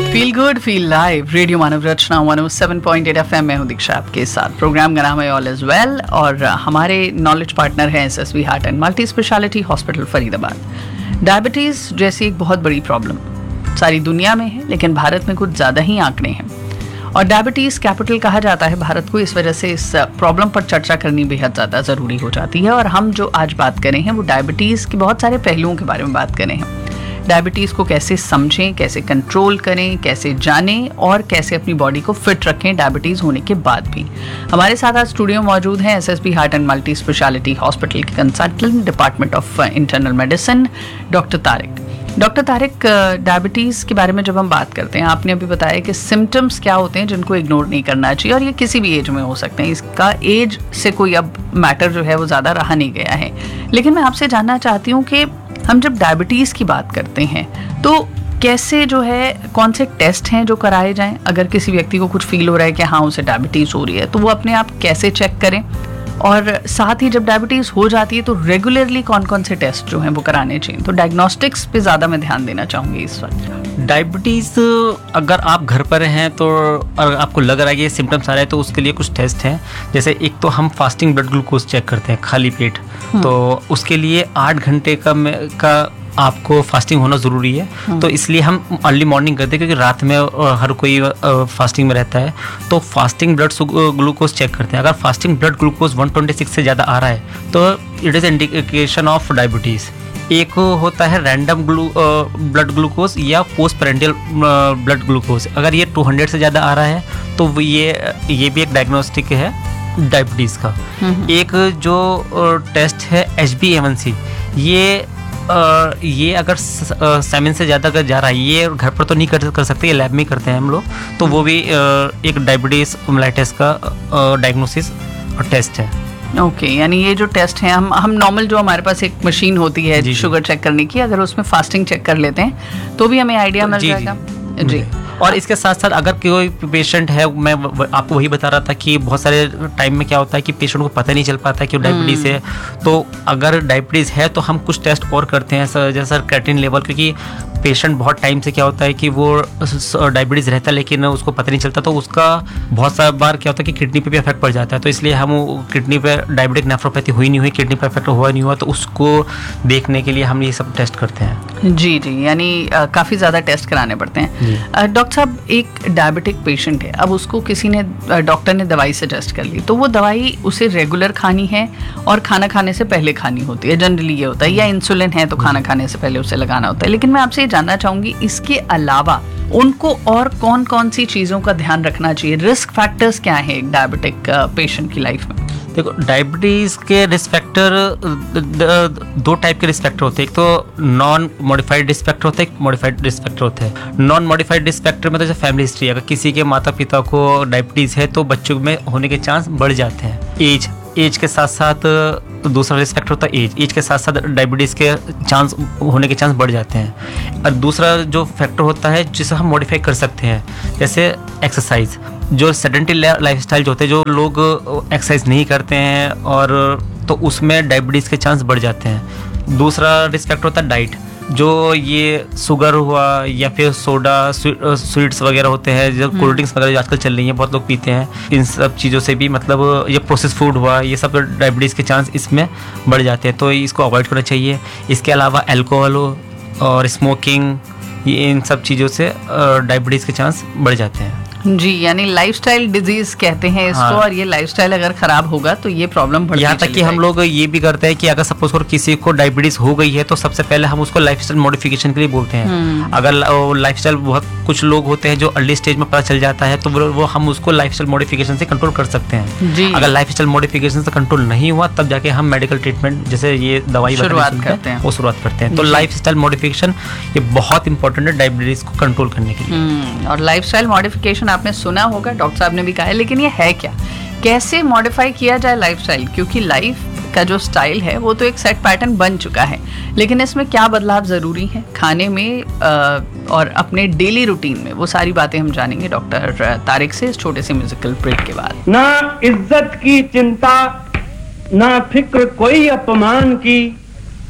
Feel good feel live radio मानव रचना 107.8 FM में हूँ दीक्षा आपके साथ। प्रोग्राम का नाम है ऑल इज वेल और हमारे नॉलेज पार्टनर हैं SSV heart and multi speciality hospital Faridabad. Diabetes जैसी एक बहुत बड़ी प्रॉब्लम सारी दुनिया में है, लेकिन भारत में कुछ ज़्यादा ही आंकड़े हैं और डायबिटीज़ कैपिटल कहा जाता है भारत को। इस वजह से इस प्रॉब्लम पर चर्चा करनी बेहद ज़्यादा ज़रूरी हो जाती है और हम जो आज बात करें हैं वो डायबिटीज़ के बहुत सारे पहलुओं के बारे में बात करें हैं। डायबिटीज़ को कैसे समझें, कैसे कंट्रोल करें, कैसे जानें और कैसे अपनी बॉडी को फिट रखें डायबिटीज़ होने के बाद भी। हमारे साथ आज स्टूडियो मौजूद हैं SSV heart and multi speciality hospital के consultant department of internal medicine doctor Tariq. Doctor Tariq, diabetes के बारे में जब हम बात करते हैं, आपने अभी बताया कि सिम्टम्स क्या होते हैं जिनको इग्नोर नहीं करना चाहिए और ये किसी भी एज में हो सकते हैं। इसका एज से कोई अब मैटर जो है वो ज़्यादा रहा नहीं गया है। लेकिन मैं आपसे जानना चाहती हूँ कि हम जब डायबिटीज़ की बात करते हैं तो कैसे जो है, कौन से टेस्ट हैं जो कराए जाएं? अगर किसी व्यक्ति को कुछ फील हो रहा है कि हाँ उसे डायबिटीज़ हो रही है, तो वो अपने आप कैसे चेक करें? और साथ ही जब डायबिटीज़ हो जाती है तो रेगुलरली कौन कौन से टेस्ट जो हैं वो कराने चाहिए? तो डायग्नोस्टिक्स पे ज़्यादा मैं ध्यान देना चाहूँगी इस वक्त। डायबिटीज़ अगर आप घर पर हैं तो अगर आपको लग रहा है कि ये सिम्टम्स आ रहे हैं तो उसके लिए कुछ टेस्ट हैं। जैसे एक तो हम फास्टिंग ब्लड ग्लूकोज चेक करते हैं खाली पेट, तो उसके लिए 8 घंटे का आपको फास्टिंग होना ज़रूरी है। तो इसलिए हम अर्ली मॉर्निंग करते हैं क्योंकि रात में हर कोई फास्टिंग में रहता है। तो फास्टिंग ब्लड ग्लूकोज चेक करते हैं। अगर फास्टिंग ब्लड ग्लूकोज 126 से ज़्यादा आ रहा है तो it is indication of diabetes. एक होता है रैंडम ब्लड ग्लूकोज या पोस्ट पेरेंटियल ब्लड ग्लूकोज। अगर ये 200 से ज़्यादा आ रहा है तो ये भी एक डायग्नोस्टिक है डायबिटीज़ का। एक जो टेस्ट है HbA1c, ये अगर 7 से ज़्यादा अगर जा रहा है, ये घर पर तो नहीं कर सकते, ये लैब में करते हैं हम लोग, तो वो भी एक डायबिटीज़ मेलाइटस का डायग्नोसिस टेस्ट है। ओके, यानी ये जो टेस्ट हैं, हम नॉर्मल जो हमारे पास एक मशीन होती है शुगर चेक करने की, अगर उसमें फास्टिंग चेक कर लेते हैं तो भी हमें आइडिया मिल जाएगा। जी। और इसके साथ साथ अगर कोई पेशेंट है, मैं आपको वही बता रहा था कि बहुत सारे टाइम में क्या होता है कि पेशेंट को पता नहीं चल पाता कि डायबिटीज़ है। तो अगर डायबिटीज़ है तो हम कुछ टेस्ट और करते हैं जैसा क्रेटिन लेवल, क्योंकि पेशेंट बहुत टाइम से क्या होता है कि वो डायबिटीज़ रहता है लेकिन उसको पता नहीं चलता, तो उसका बहुत सारा बार क्या होता है कि किडनी पे भी इफेक्ट पड़ जाता है। तो इसलिए हम किडनी पे डायबिटिक नेफ्रोपैथी हुई नहीं हुई, किडनी पे इफेक्ट हुआ नहीं हुआ, तो उसको देखने के लिए हम ये सब टेस्ट करते हैं। जी, यानी काफ़ी ज़्यादा टेस्ट कराने पड़ते हैं। डॉक्टर साहब, एक डायबिटिक पेशेंट है, अब उसको किसी ने, डॉक्टर ने दवाई सजेस्ट कर ली, तो वो दवाई उसे रेगुलर खानी है और खाना खाने से पहले खानी होती है, जनरली ये होता है, या इंसुलिन है तो खाना खाने से पहले उसे लगाना होता है। लेकिन मैं आपसे जानना चाहूंगी, इसके अलावा उनको और कौन कौन सी चीज़ों का ध्यान रखना चाहिए? रिस्क फैक्टर्स क्या है एक डायबिटिक पेशेंट की लाइफ में? देखो, डायबिटीज़ के रिस्क फैक्टर 2 टाइप के रिस्क फैक्टर होते हैं। एक तो नॉन मॉडिफाइड रिस्क फैक्टर होता है, एक मॉडिफाइड रिस्क फैक्टर होता है। नॉन मॉडिफाइड रिस्क फैक्टर में तो जैसे फैमिली हिस्ट्री, अगर किसी के माता पिता को डायबिटीज़ है तो बच्चों में होने के चांस बढ़ जाते हैं। एज के साथ साथ दूसरा रिस्क फैक्टर होता है एज के साथ साथ डायबिटीज़ के चांस होने के चांस बढ़ जाते हैं। और दूसरा जो फैक्टर होता है जिसे हम मॉडिफाई कर सकते हैं, जैसे एक्सरसाइज। जो सेडेंटरी लाइफस्टाइल जो होते हैं, जो लोग एक्सरसाइज नहीं करते हैं, और तो उसमें डायबिटीज़ के चांस बढ़ जाते हैं। दूसरा रिस्क फैक्टर होता है डाइट। जो ये शुगर हुआ या फिर सोडा स्वीट्स वगैरह होते हैं, जो कोल्ड ड्रिंक्स वगैरह जो आजकल चल रही हैं, बहुत लोग पीते हैं, इन सब चीज़ों से भी मतलब ये प्रोसेस फूड हुआ, ये सब डायबिटीज़ के चांस इसमें बढ़ जाते हैं, तो इसको अवॉइड करना चाहिए। इसके अलावा अल्कोहल और स्मोकिंग, ये इन सब चीज़ों से डायबिटीज़ के चांस बढ़ जाते हैं। जी, यानी लाइफस्टाइल डिजीज कहते हैं इसको। और ये लाइफस्टाइल अगर खराब होगा तो ये प्रॉब्लम बढ़ती यहाँ तक कि हम लोग ये भी करते हैं कि अगर सपोज किसी को डायबिटीज हो गई है तो सबसे पहले हम उसको लाइफस्टाइल मॉडिफिकेशन के लिए बोलते हैं। अगर लाइफस्टाइल, बहुत कुछ लोग होते हैं जो अर्ली स्टेज में पता चल जाता है तो वो हम उसको लाइफस्टाइल मॉडिफिकेशन से कंट्रोल कर सकते हैं। अगर लाइफस्टाइल मॉडिफिकेशन से कंट्रोल नहीं हुआ तब जाके हम मेडिकल ट्रीटमेंट, जैसे ये दवाई शुरुआत करते हैं। तो लाइफस्टाइल मॉडिफिकेशन ये बहुत इंपॉर्टेंट है डायबिटीज को कंट्रोल करने के लिए। और लाइफस्टाइल मॉडिफिकेशन आपने सुना होगा, डॉक्टर साहब ने भी कहा है, लेकिन ये है क्या? कैसे मॉडिफाई किया जाए लाइफस्टाइल? क्योंकि लाइफ का जो स्टाइल है वो तो एक सेट पैटर्न बन चुका है, लेकिन इसमें क्या बदलाव ज़रूरी है खाने में और अपने डेली रूटीन में, वो सारी बातें हम जानेंगे डॉक्टर तारिक से इस छोटे से म्यूजिकल ब्रेक के बाद। ना इज्जत की चिंता, ना फिक्र कोई अपमान की,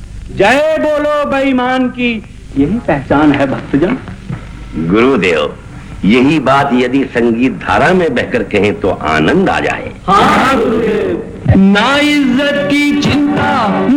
जय बोलो बेईमान की, यही पहचान है भक्तजन। गुरुदेव, यही बात यदि संगीत धारा में बहकर कहें तो आनंद आ जाए। ना इज्जत